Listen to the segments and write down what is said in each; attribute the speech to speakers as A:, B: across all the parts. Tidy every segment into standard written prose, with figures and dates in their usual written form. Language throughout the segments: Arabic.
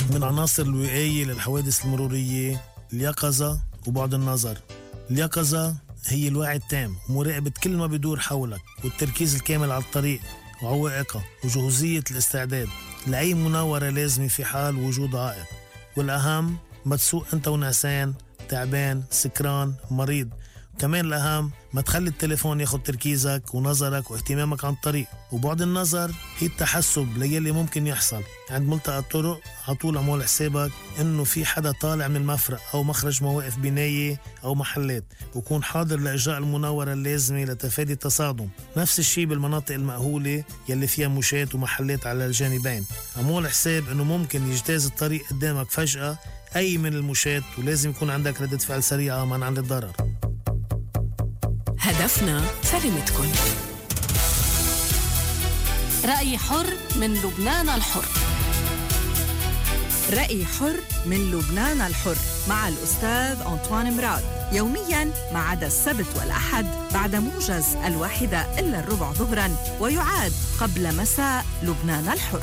A: من عناصر الوقاية للحوادث المرورية اليقظة وبعد النظر. اليقظة هي الوعي التام ومراقبة كل ما بدور حولك، والتركيز الكامل على الطريق وعوائقها، وجهوزية الاستعداد لأي مناورة لازمة في حال وجود عائق. والأهم ما تسوق أنت ونعسان، تعبان، سكران، مريض. كمان الأهم ما تخلي التليفون ياخد تركيزك ونظرك واهتمامك عن الطريق. وبعد النظر هي التحسب ليلي ممكن يحصل عند ملتقى الطرق. عطول عمول حسابك إنه في حدا طالع من المفرق أو مخرج مواقف بناية أو محلات، وكون حاضر لإجراء المناورة اللازمة لتفادي التصادم. نفس الشيء بالمناطق المأهولة يلي فيها مشات ومحلات على الجانبين. عمول حساب إنه ممكن يجتاز الطريق قدامك فجأة أي من المشات، ولازم يكون عندك ردة فعل سريعة منعا للضرر.
B: هدفنا سلامتكم. رأي حر من لبنان الحر.
C: رأي حر من لبنان الحر مع الأستاذ أنطوان مراد، يومياً ما عدا السبت والأحد بعد موجز 1:15 ظهراً، ويعاد قبل مساء لبنان الحر.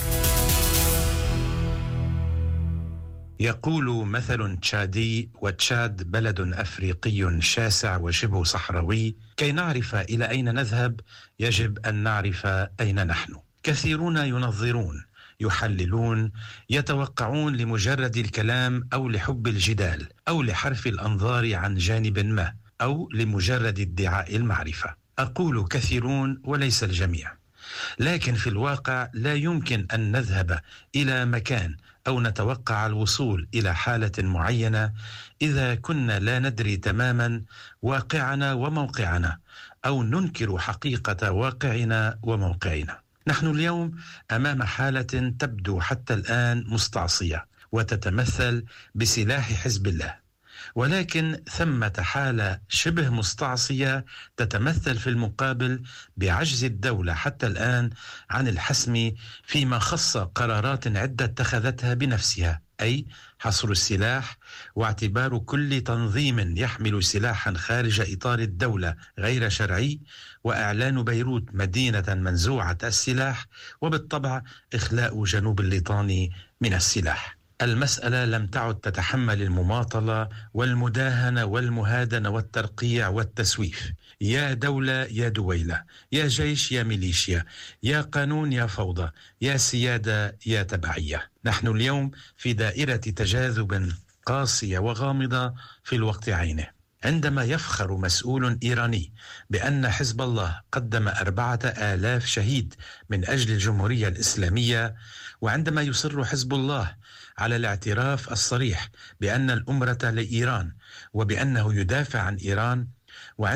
D: يقول مثل تشادي، وتشاد بلد أفريقي شاسع وشبه صحراوي، كي نعرف إلى أين نذهب يجب أن نعرف أين نحن. كثيرون ينظرون، يحللون، يتوقعون لمجرد الكلام أو لحب الجدال أو لحرف الأنظار عن جانب ما أو لمجرد ادعاء المعرفة. أقول كثيرون وليس الجميع، لكن في الواقع لا يمكن أن نذهب إلى مكان أو نتوقع الوصول إلى حالة معينة إذا كنا لا ندري تماما واقعنا وموقعنا، أو ننكر حقيقة واقعنا وموقعنا. نحن اليوم أمام حالة تبدو حتى الآن مستعصية وتتمثل بسلاح حزب الله، ولكن ثمة حالة شبه مستعصية تتمثل في المقابل بعجز الدولة حتى الآن عن الحسم فيما خص قرارات عدة اتخذتها بنفسها، أي حصر السلاح واعتبار كل تنظيم يحمل سلاحا خارج إطار الدولة غير شرعي، وإعلان بيروت مدينة منزوعة السلاح، وبالطبع إخلاء جنوب الليطاني من السلاح. المسألة لم تعد تتحمل المماطلة والمداهنة والمهادنة والترقيع والتسويف. يا دولة يا دويلة، يا جيش يا ميليشيا، يا قانون يا فوضى، يا سيادة يا تبعية. نحن اليوم في دائرة تجاذب قاسية وغامضة في الوقت عينه. عندما يفخر مسؤول إيراني بأن حزب الله قدم 4000 شهيد من أجل الجمهورية الإسلامية، وعندما يصر حزب الله على الاعتراف الصريح بأن الأمرة لإيران وبأنه يدافع عن إيران،